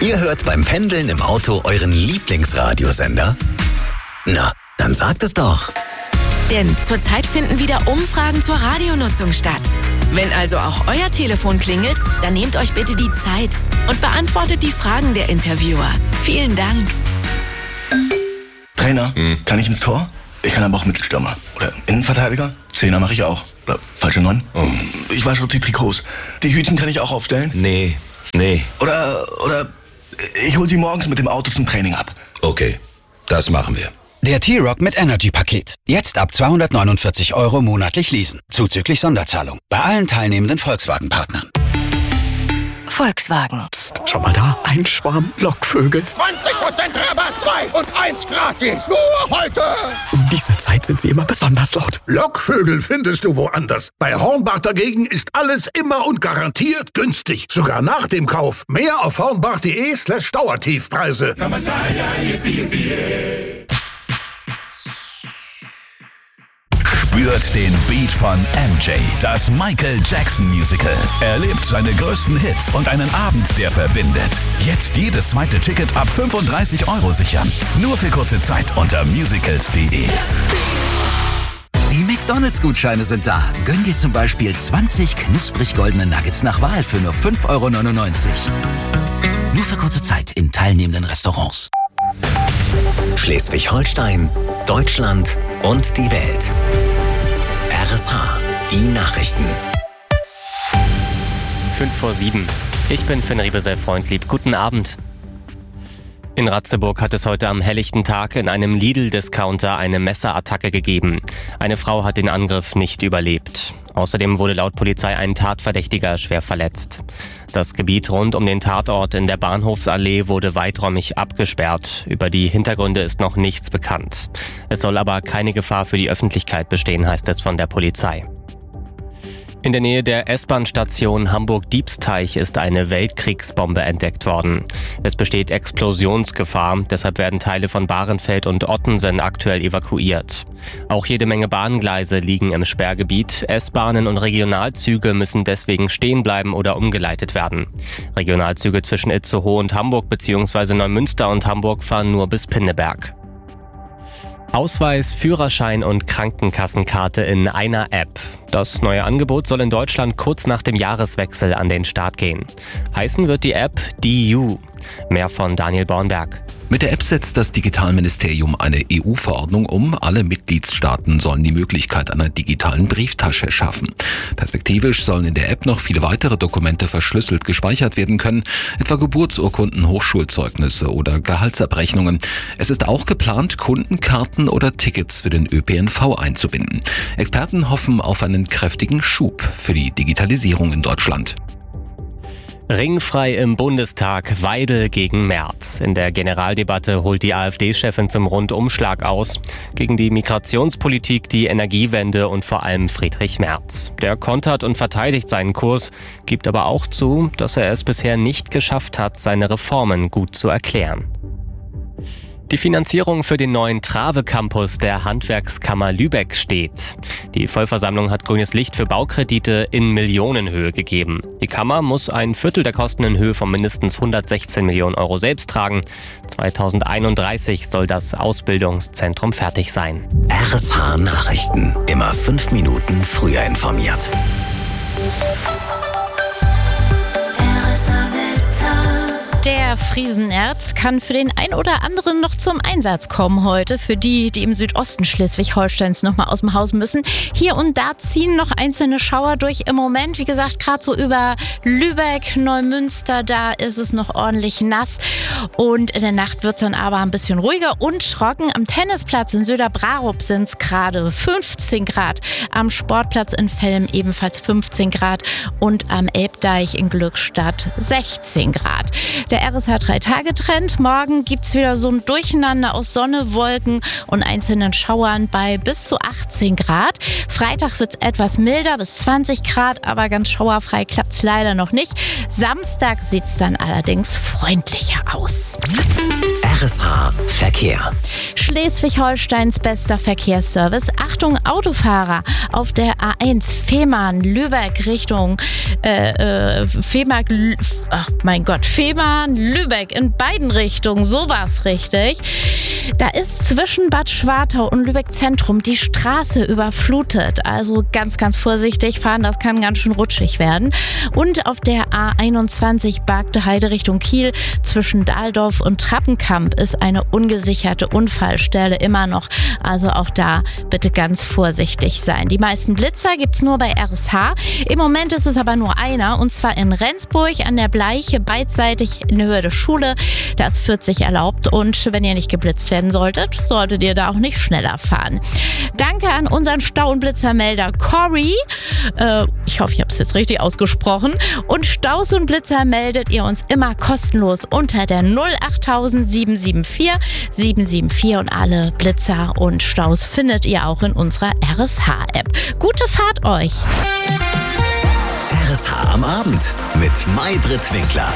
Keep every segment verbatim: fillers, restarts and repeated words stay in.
Ihr hört beim Pendeln im Auto euren Lieblingsradiosender? Na, dann sagt es doch. Denn zurzeit finden wieder Umfragen zur Radionutzung statt. Wenn also auch euer Telefon klingelt, dann nehmt euch bitte die Zeit und beantwortet die Fragen der Interviewer. Vielen Dank. Trainer, hm. kann ich ins Tor? Ich kann aber auch Mittelstürmer. Oder Innenverteidiger? Zehner mache ich auch. Oder falsche Neun? Oh. Ich wasche auch die Trikots. Die Hütchen kann ich auch aufstellen? Nee, nee. Oder, oder ich hol sie morgens mit dem Auto zum Training ab. Okay, das machen wir. Der T-Rock mit Energy-Paket. Jetzt ab zweihundertneunundvierzig Euro monatlich leasen. Zuzüglich Sonderzahlung. Bei allen teilnehmenden Volkswagen-Partnern. Volkswagen. Psst, schau mal da. Ein Schwarm Lockvögel. zwanzig Prozent Rabatt, zwei und eins gratis. Nur heute. Um diese Zeit sind sie immer besonders laut. Lockvögel findest du woanders. Bei Hornbach dagegen ist alles immer und garantiert günstig. Sogar nach dem Kauf. Mehr auf hornbach.de slash Dauertiefpreise. Spürt den Beat von M J, das Michael Jackson Musical. Erlebt seine größten Hits und einen Abend, der verbindet. Jetzt jedes zweite Ticket ab fünfunddreißig Euro sichern. Nur für kurze Zeit unter musicals punkt de. Die McDonalds-Gutscheine sind da. Gönn dir zum Beispiel zwanzig knusprig goldene Nuggets nach Wahl für nur fünf Euro neunundneunzig. Nur für kurze Zeit in teilnehmenden Restaurants. Schleswig-Holstein, Deutschland und die Welt. R S H, die Nachrichten. Fünf vor sieben. Ich bin Finn Riebesell-Freundlieb. Guten Abend. In Ratzeburg hat es heute am helllichten Tag in einem Lidl-Discounter eine Messerattacke gegeben. Eine Frau hat den Angriff nicht überlebt. Außerdem wurde laut Polizei ein Tatverdächtiger schwer verletzt. Das Gebiet rund um den Tatort in der Bahnhofsallee wurde weiträumig abgesperrt. Über die Hintergründe ist noch nichts bekannt. Es soll aber keine Gefahr für die Öffentlichkeit bestehen, heißt es von der Polizei. In der Nähe der S-Bahn-Station Hamburg-Diebsteich ist eine Weltkriegsbombe entdeckt worden. Es besteht Explosionsgefahr, deshalb werden Teile von Bahrenfeld und Ottensen aktuell evakuiert. Auch jede Menge Bahngleise liegen im Sperrgebiet. S-Bahnen und Regionalzüge müssen deswegen stehen bleiben oder umgeleitet werden. Regionalzüge zwischen Itzehoe und Hamburg bzw. Neumünster und Hamburg fahren nur bis Pinneberg. Ausweis, Führerschein und Krankenkassenkarte in einer App. Das neue Angebot soll in Deutschland kurz nach dem Jahreswechsel an den Start gehen. Heißen wird die App D U. Mehr von Daniel Bornberg. Mit der App setzt das Digitalministerium eine E U-Verordnung um. Alle Mitgliedstaaten sollen die Möglichkeit einer digitalen Brieftasche schaffen. Perspektivisch sollen in der App noch viele weitere Dokumente verschlüsselt gespeichert werden können, etwa Geburtsurkunden, Hochschulzeugnisse oder Gehaltsabrechnungen. Es ist auch geplant, Kundenkarten oder Tickets für den Ö P N V einzubinden. Experten hoffen auf einen kräftigen Schub für die Digitalisierung in Deutschland. Ringfrei im Bundestag, Weidel gegen Merz. In der Generaldebatte holt die AfD-Chefin zum Rundumschlag aus. Gegen die Migrationspolitik, die Energiewende und vor allem Friedrich Merz. Der kontert und verteidigt seinen Kurs, gibt aber auch zu, dass er es bisher nicht geschafft hat, seine Reformen gut zu erklären. Die Finanzierung für den neuen Trave-Campus der Handwerkskammer Lübeck steht. Die Vollversammlung hat grünes Licht für Baukredite in Millionenhöhe gegeben. Die Kammer muss ein Viertel der Kosten in Höhe von mindestens hundertsechzehn Millionen Euro selbst tragen. zweitausendeinunddreißig soll das Ausbildungszentrum fertig sein. R S H Nachrichten. Immer fünf Minuten früher informiert. Der Friesenerz kann für den ein oder anderen noch zum Einsatz kommen heute. Für die, die im Südosten Schleswig-Holsteins noch mal aus dem Haus müssen. Hier und da ziehen noch einzelne Schauer durch. Im Moment, wie gesagt, gerade so über Lübeck, Neumünster, da ist es noch ordentlich nass. Und in der Nacht wird es dann aber ein bisschen ruhiger und trocken. Am Tennisplatz in Söder-Brarup sind es gerade fünfzehn Grad. Am Sportplatz in Velm ebenfalls fünfzehn Grad. Und am Elbdeich in Glückstadt sechzehn Grad. Der R S H drei Tage Trend. Morgen gibt es wieder so ein Durcheinander aus Sonne, Wolken und einzelnen Schauern bei bis zu achtzehn Grad. Freitag wird es etwas milder, bis zwanzig Grad, aber ganz schauerfrei klappt es leider noch nicht. Samstag sieht es dann allerdings freundlicher aus. R S H Verkehr. Schleswig-Holsteins bester Verkehrsservice. Achtung, Autofahrer auf der A eins Fehmarn-Lübeck Richtung äh, äh, Fehmarn, ach mein Gott, Fehmarn-Lübeck in beiden Richtungen, so war's richtig. Da ist zwischen Bad Schwartau und Lübeck Zentrum die Straße überflutet. Also ganz, ganz vorsichtig fahren, das kann ganz schön rutschig werden. Und auf der A einundzwanzig Bargte Heide Richtung Kiel zwischen Dahldorf und Trappenkamp ist eine ungesicherte Unfallstelle immer noch. Also auch da bitte ganz vorsichtig sein. Die meisten Blitzer gibt's nur bei R S H. Im Moment ist es aber nur einer, und zwar in Rendsburg an der Bleiche, beidseitig in Höhe der Schule. Da ist vierzig erlaubt, und wenn ihr nicht geblitzt werden solltet, solltet ihr da auch nicht schneller fahren. Danke an unseren Stau- und Blitzermelder Cory. Äh, ich hoffe, ich habe es jetzt richtig ausgesprochen. Und Staus und Blitzer meldet ihr uns immer kostenlos unter der null acht sieben sieben vier sieben sieben vier, und alle Blitzer und Staus findet ihr auch in unserer R S H-App. Gute Fahrt euch! R S H am Abend mit Maybrit Winkler.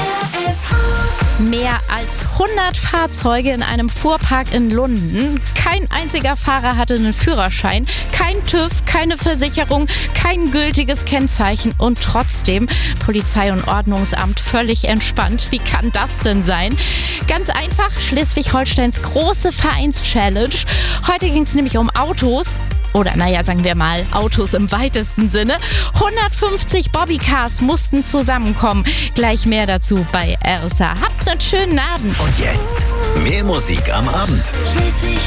Mehr als hundert Fahrzeuge in einem Fuhrpark in Lunden. Kein einziger Fahrer hatte einen Führerschein, kein TÜV, keine Versicherung, kein gültiges Kennzeichen, und trotzdem Polizei und Ordnungsamt völlig entspannt. Wie kann das denn sein? Ganz einfach, Schleswig-Holsteins große Vereins-Challenge. Heute ging es nämlich um Autos. Oder naja, sagen wir mal, Autos im weitesten Sinne. hundertfünfzig Bobbycars mussten zusammenkommen. Gleich mehr dazu bei R S H. Habt einen schönen Abend. Und jetzt mehr Musik am Abend. Schleswig